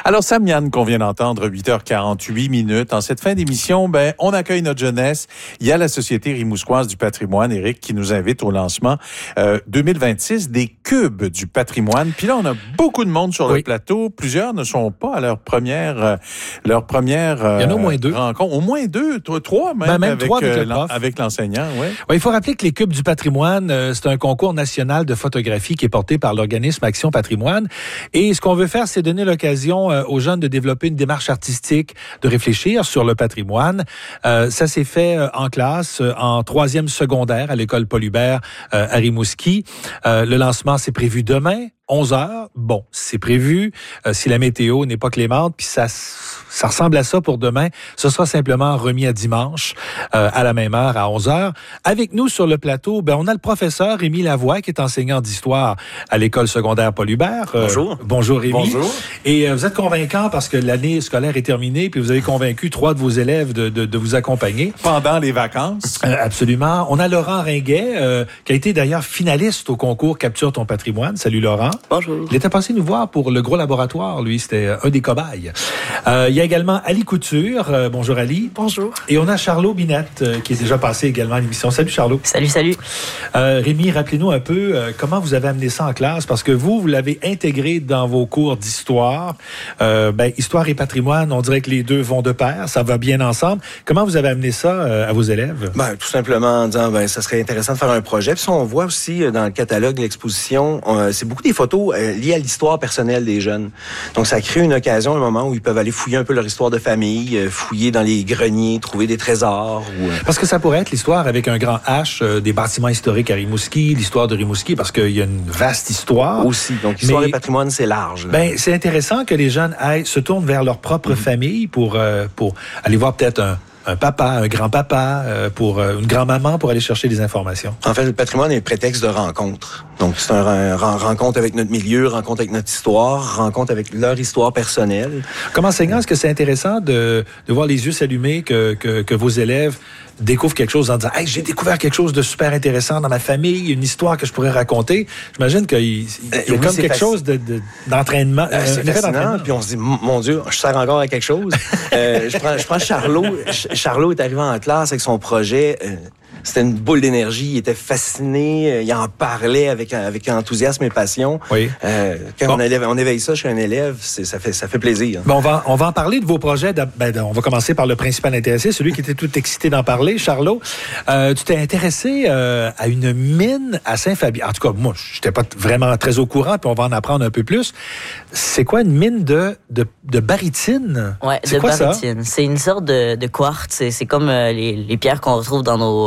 Alors, Sam Yann, qu'on vient d'entendre, 8h48. En cette fin d'émission, on accueille notre jeunesse. Il y a la Société rimousquoise du patrimoine, Éric, qui nous invite au lancement 2026 des cubes du patrimoine. Puis là, on a beaucoup de monde sur le plateau. Plusieurs ne sont pas à leur première Il y en a au moins deux. rencontre. Au moins deux, trois même, même trois avec l'enseignant. Ouais. Ouais, il faut rappeler que les cubes du patrimoine, c'est un concours national de photographie qui est porté par l'organisme Action Patrimoine. Et ce qu'on veut faire, c'est donner l'occasion aux jeunes de développer une démarche artistique, de réfléchir sur le patrimoine. Ça s'est fait en classe, en 3e secondaire à l'école Paul Hubert à Rimouski. Le lancement, c'est prévu demain, 11h. Bon, c'est prévu. Si la météo n'est pas clémente, puis ça ressemble à ça pour demain, ce sera simplement remis à dimanche à la même heure, à 11h. Avec nous sur le plateau, on a le professeur Rémi Lavoie, qui est enseignant d'histoire à l'école secondaire Paul Hubert. Bonjour. Bonjour Rémi. Bonjour. Et vous êtes convaincant parce que l'année scolaire est terminée, puis vous avez convaincu 3 de vos élèves de vous accompagner. Pendant les vacances. Absolument. On a Laurent Ringuet, qui a été d'ailleurs finaliste au concours Capture ton patrimoine. Salut Laurent. Bonjour. Il était passé nous voir pour le gros laboratoire, lui. C'était un des cobayes. Il y a également Ali Couture. Bonjour Ali. Bonjour. Et on a Charlot Binette, qui est déjà passé également à l'émission. Salut Charlot. Salut. Rémi, rappelez-nous un peu comment vous avez amené ça en classe, parce que vous l'avez intégré dans vos cours d'histoire. Histoire et patrimoine, on dirait que les deux vont de pair, ça va bien ensemble. Comment vous avez amené ça à vos élèves? Tout simplement en disant, ça serait intéressant de faire un projet. Puis ça, on voit aussi dans le catalogue de l'exposition, c'est beaucoup des photos liées à l'histoire personnelle des jeunes. Donc, ça crée une occasion, un moment où ils peuvent aller fouiller un peu leur histoire de famille, fouiller dans les greniers, trouver des trésors. Parce que ça pourrait être l'histoire avec un grand H des bâtiments historiques à Rimouski, l'histoire de Rimouski, parce qu'il y a une vaste histoire. Aussi. Donc, l'histoire et patrimoine, c'est large. C'est intéressant que les jeunes se tournent vers leur propre famille pour aller voir peut-être un papa, un grand-papa, pour une grand-maman pour aller chercher des informations. En fait, le patrimoine est le prétexte de rencontre. Donc, c'est une rencontre avec notre milieu, rencontre avec notre histoire, rencontre avec leur histoire personnelle. Comme enseignant, est-ce que c'est intéressant de voir les yeux s'allumer que vos élèves découvrent quelque chose en disant « Hey, j'ai découvert quelque chose de super intéressant dans ma famille, une histoire que je pourrais raconter. » J'imagine qu'il y a comme quelque chose d'entraînement. C'est fascinant, puis on se dit « Mon Dieu, je sers encore à quelque chose. » Je prends Charlot. Charlot est arrivé en classe avec son projet. C'était une boule d'énergie. Il était fasciné. Il en parlait avec enthousiasme et passion. Oui. Quand on éveille ça chez un élève, ça fait plaisir. On va en parler de vos projets. On va commencer par le principal intéressé, celui qui était tout excité d'en parler, Charlot. Tu t'es intéressé à une mine à Saint-Fabien. En tout cas, moi, je n'étais pas vraiment très au courant, puis on va en apprendre un peu plus. C'est quoi une mine de barytine? Ouais, de barytine. C'est une sorte de quartz. C'est comme les pierres qu'on retrouve dans nos